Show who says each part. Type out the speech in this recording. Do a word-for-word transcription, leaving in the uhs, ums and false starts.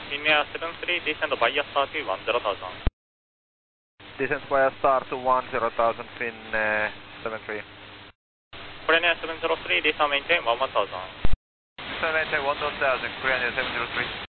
Speaker 1: India seven three, descend via start to one zero thousand.
Speaker 2: Descent via start to one zero thousand, Fin uh, seven three.
Speaker 1: Korean seven zero three, descend maintain one one thousand.
Speaker 2: Descend maintain one thousand, Korean seven zero three.